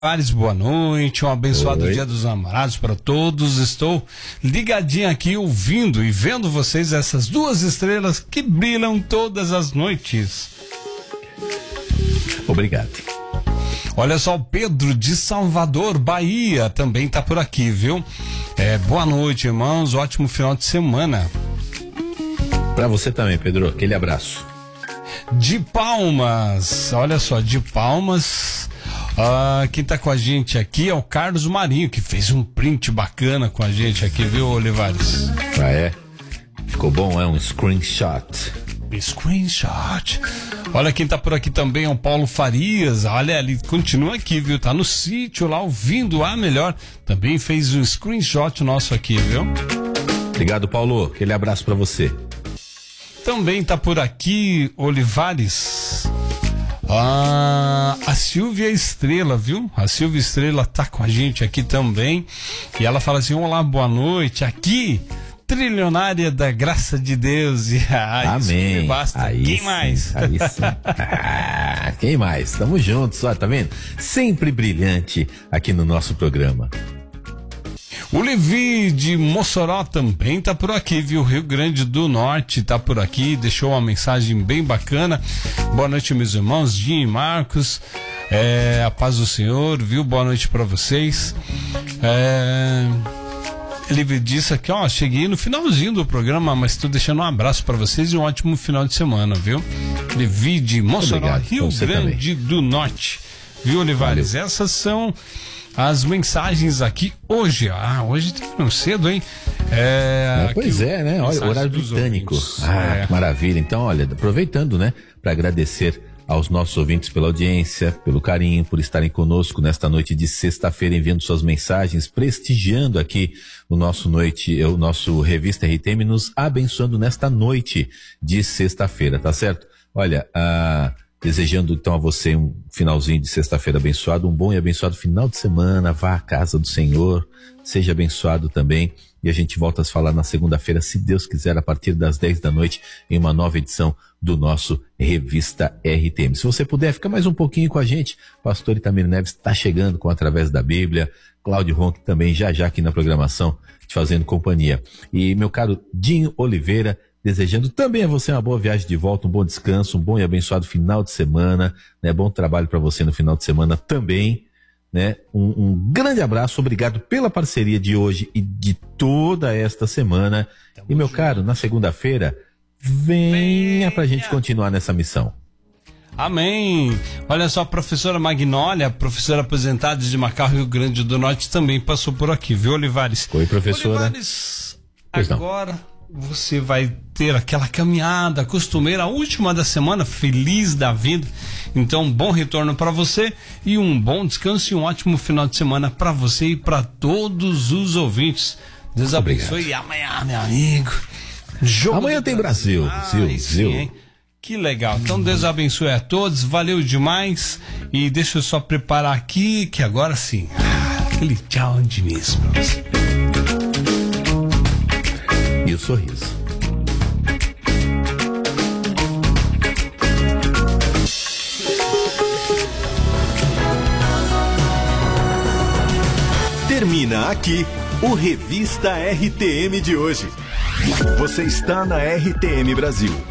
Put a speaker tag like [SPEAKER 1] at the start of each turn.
[SPEAKER 1] Boa noite, um abençoado Dia dos Namorados para todos. Estou ligadinho aqui ouvindo e vendo vocês, essas duas estrelas que brilham todas as noites.
[SPEAKER 2] Obrigado.
[SPEAKER 1] Olha só, o Pedro de Salvador, Bahia, também tá por aqui, viu? Boa noite, irmãos, ótimo final de semana.
[SPEAKER 2] Para você também, Pedro, aquele abraço.
[SPEAKER 1] De Palmas, olha só, de Palmas. Quem tá com a gente aqui é o Carlos Marinho, que fez um print bacana com a gente aqui, viu, Olivares?
[SPEAKER 2] Ficou bom, um screenshot.
[SPEAKER 1] Screenshot. Olha quem tá por aqui também é o Paulo Farias. Olha, ele continua aqui, viu? Tá no sítio lá ouvindo a melhor. Também fez um screenshot nosso aqui, viu?
[SPEAKER 2] Obrigado, Paulo. Aquele abraço pra você.
[SPEAKER 1] Também tá por aqui, Olivares. A Silvia Estrela, viu? A Silvia Estrela tá com a gente aqui também. E ela fala assim: olá, boa noite. Aqui, trilionária da graça de Deus.
[SPEAKER 2] Amém.
[SPEAKER 1] Basta.
[SPEAKER 2] Aí
[SPEAKER 1] quem
[SPEAKER 2] sim,
[SPEAKER 1] mais?
[SPEAKER 2] Aí sim. Quem mais? Tamo juntos, ó, tá vendo? Sempre brilhante aqui no nosso programa.
[SPEAKER 1] O Levi de Mossoró também tá por aqui, viu? Rio Grande do Norte tá por aqui, deixou uma mensagem bem bacana. Boa noite, meus irmãos, Dinho e Marcos. A paz do Senhor, viu? Boa noite pra vocês. Ele disse aqui, cheguei no finalzinho do programa, mas tô deixando um abraço pra vocês e um ótimo final de semana, viu? Levi de Mossoró,
[SPEAKER 2] obrigado,
[SPEAKER 1] Rio Grande do Norte. Viu, Olivares? Valeu. Essas são as mensagens aqui hoje. Hoje tá cedo, hein?
[SPEAKER 2] Pois é, né? Olha, horário britânico. Que maravilha. Então, olha, aproveitando, né, para agradecer aos nossos ouvintes pela audiência, pelo carinho, por estarem conosco nesta noite de sexta-feira, enviando suas mensagens, prestigiando aqui o nosso Revista RTM, nos abençoando nesta noite de sexta-feira, tá certo? Olha, desejando então a você um finalzinho de sexta-feira abençoado, um bom e abençoado final de semana, vá à casa do Senhor, seja abençoado também, e a gente volta a se falar na segunda-feira, se Deus quiser, a partir das 10 da noite, em uma nova edição do nosso Revista RTM. Se você puder, fica mais um pouquinho com a gente. Pastor Itamir Neves está chegando com Através da Bíblia, Cláudio Ronck também já aqui na programação, te fazendo companhia. E meu caro Dinho Oliveira, desejando também a você uma boa viagem de volta, um bom descanso, um bom e abençoado final de semana, né? Bom trabalho para você no final de semana também, né? Um grande abraço, obrigado pela parceria de hoje e de toda esta semana. E meu caro, na segunda-feira, venha pra gente continuar nessa missão.
[SPEAKER 1] Amém. Olha só, a professora Magnólia, professora aposentada de Macau, Rio Grande do Norte, também passou por aqui, viu, Olivares?
[SPEAKER 2] Oi, professora.
[SPEAKER 1] Olivares, agora você vai ter aquela caminhada costumeira, a última da semana, feliz da vida. Então, bom retorno para você e um bom descanso e um ótimo final de semana para você e para todos os ouvintes. Deus abençoe. E amanhã, meu amigo,
[SPEAKER 2] amanhã tem Brasil.
[SPEAKER 1] Sim, que legal. Então, Deus abençoe a todos. Valeu demais. E deixa eu só preparar aqui, que agora sim, aquele tchau de mesmo pra você.
[SPEAKER 2] E o sorriso.
[SPEAKER 3] Termina aqui o Revista RTM de hoje. Você está na RTM Brasil,